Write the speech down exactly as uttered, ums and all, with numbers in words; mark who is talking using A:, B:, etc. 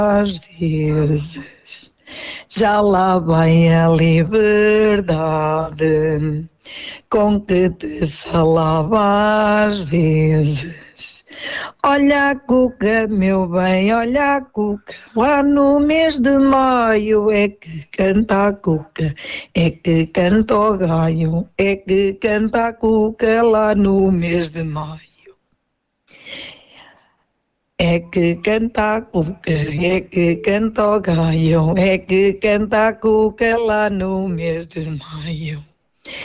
A: às vezes, já lá vem a liberdade com que te falava às vezes. Olha a cuca, meu bem, olha a cuca, lá no mês de maio é que canta a cuca, é que canta o gaio, é que canta a cuca lá no mês de maio. É que canta a cuca, é que canta o gaio, é que canta a cuca lá no mês de maio.